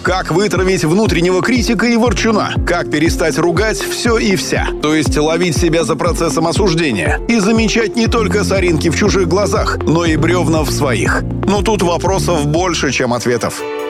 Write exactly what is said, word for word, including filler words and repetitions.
Как вытравить внутреннего критика и ворчуна? Как перестать ругать все и вся? То есть ловить себя за процессом осуждения и замечать не только соринки в чужих глазах, но и бревна в своих. Но тут вопросов больше, чем ответов.